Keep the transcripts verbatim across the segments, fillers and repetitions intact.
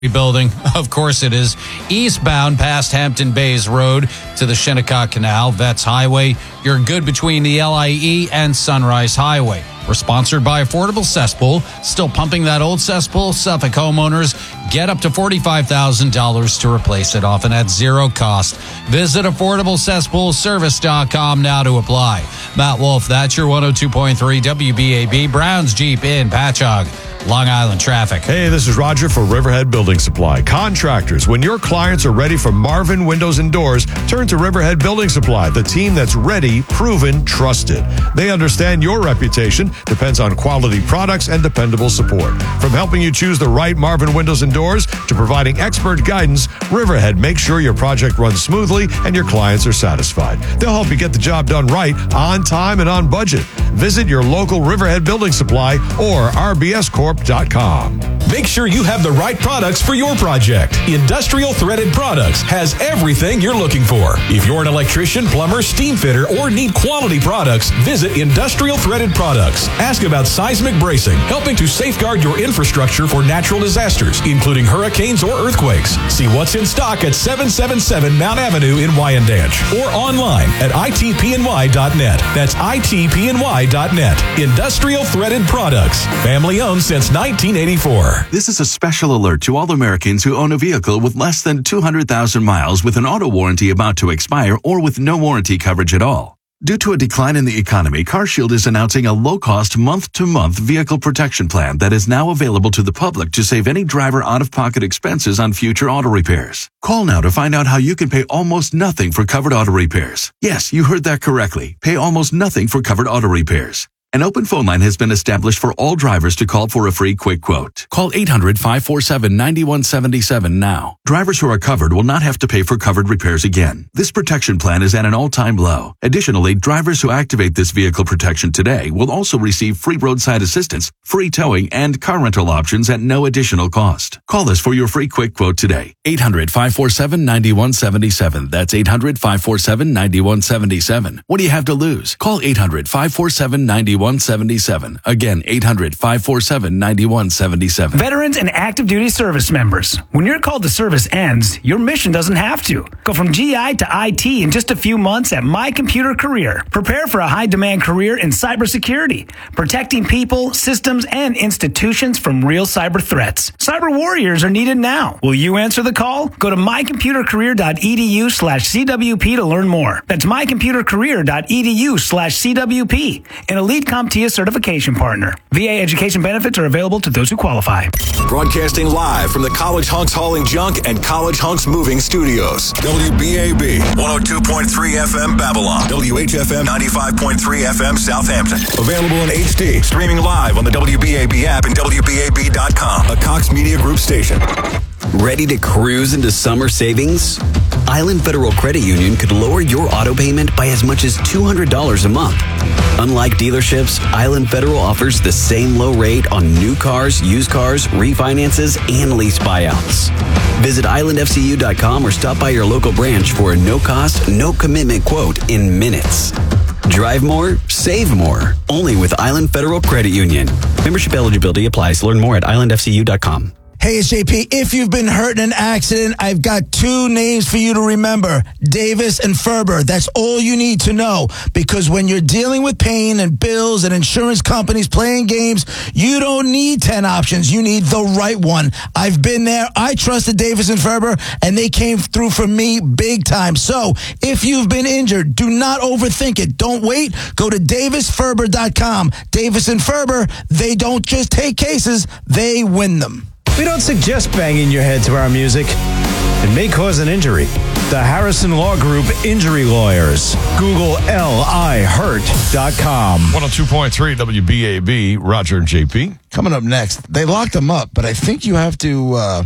building. Of course it is. Eastbound past Hampton Bays Road to the Shinnecock Canal. Vets Highway. You're good between the L I E and Sunrise Highway. We're sponsored by Affordable Cesspool. Still pumping that old cesspool? Suffolk homeowners get up to forty-five thousand dollars to replace it, often at zero cost. Visit affordable cesspool service dot com now to apply. Matt Wolf, that's your one oh two point three W B A B. Brown's Jeep in Patchogue. Long Island traffic. Hey, this is Roger for Riverhead Building Supply. Contractors, when your clients are ready for Marvin Windows and Doors, turn to Riverhead Building Supply, the team that's ready, proven, trusted. They understand your reputation depends on quality products and dependable support. From helping you choose the right Marvin Windows and Doors to providing expert guidance, Riverhead makes sure your project runs smoothly and your clients are satisfied. They'll help you get the job done right, on time and on budget. Visit your local Riverhead Building Supply or R B S corp dot com. Make sure you have the right products for your project. Industrial Threaded Products has everything you're looking for. If you're an electrician, plumber, steam fitter, or need quality products, visit Industrial Threaded Products. Ask about seismic bracing, helping to safeguard your infrastructure for natural disasters, including hurricanes or earthquakes. See what's in stock at seven seventy-seven Mount Avenue in Wyandanch or online at I T P N Y dot net. That's I T P N Y dot net. Industrial Threaded Products. Family owned since nineteen eighty-four. This is a special alert to all Americans who own a vehicle with less than two hundred thousand miles with an auto warranty about to expire or with no warranty coverage at all. Due to a decline in the economy, CarShield is announcing a low-cost month-to-month vehicle protection plan that is now available to the public to save any driver out-of-pocket expenses on future auto repairs. Call now to find out how you can pay almost nothing for covered auto repairs. Yes, you heard that correctly. Pay almost nothing for covered auto repairs. An open phone line has been established for all drivers to call for a free quick quote. Call eight hundred, five four seven, nine one seven seven now. Drivers who are covered will not have to pay for covered repairs again. This protection plan is at an all-time low. Additionally, drivers who activate this vehicle protection today will also receive free roadside assistance, free towing, and car rental options at no additional cost. Call us for your free quick quote today. eight hundred, five four seven, nine one seven seven. That's eight hundred, five four seven, nine one seven seven. What do you have to lose? Call eight hundred, five four seven, nine one seven seven. Again, eight hundred, five four seven, nine one seven seven. Veterans and active duty service members. When your call to service ends, your mission doesn't have to. Go from G I to I T in just a few months at My Computer Career. Prepare for a high-demand career in cybersecurity, protecting people, systems, and institutions from real cyber threats. Cyber warriors are needed now. Will you answer the call? Go to my computer career dot e d u slash c w p to learn more. That's my computer career dot e d u slash c w p. An elite CompTIA certification partner. V A education benefits are available to those who qualify. Broadcasting live from the College Hunks Hauling Junk and College Hunks Moving Studios. W B A B one oh two point three F M Babylon. W H F M ninety-five point three F M Southampton. Available in H D. Streaming live on the W B A B app and W B A B dot com. A Cox Media Group station. Ready to cruise into summer savings? Island Federal Credit Union could lower your auto payment by as much as two hundred dollars a month. Unlike dealerships, Island Federal offers the same low rate on new cars, used cars, refinances, and lease buyouts. Visit island f c u dot com or stop by your local branch for a no-cost, no-commitment quote in minutes. Drive more, save more. Only with Island Federal Credit Union. Membership eligibility applies. Learn more at island f c u dot com. Hey, it's J P. If you've been hurt in an accident, I've got two names for you to remember. Davis and Ferber. That's all you need to know. Because when you're dealing with pain and bills and insurance companies playing games, you don't need ten options. You need the right one. I've been there. I trusted Davis and Ferber, and they came through for me big time. So if you've been injured, do not overthink it. Don't wait. Go to davis ferber dot com. Davis and Ferber, they don't just take cases, they win them. We don't suggest banging your head to our music. It may cause an injury. The Harrison Law Group Injury Lawyers. Google L I hurt dot com. one oh two point three W B A B, Roger and J P. Coming up next, they locked him up, but I think you have to uh,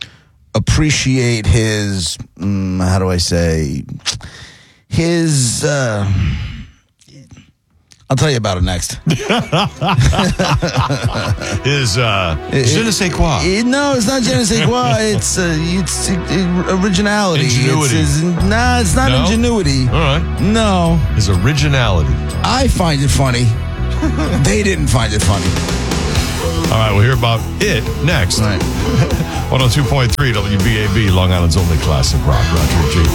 appreciate his, um, how do I say, his... Uh, I'll tell you about it next. Is uh, je ne sais quoi? It, no, it's not je ne sais quoi. It's uh, it's uh, originality. Ingenuity. It's, it's, nah, it's not no? ingenuity. All right. No. His originality. I find it funny. They didn't find it funny. All right, we'll hear about it next. Right. one oh two point three W B A B, Long Island's only classic rock. Roger G.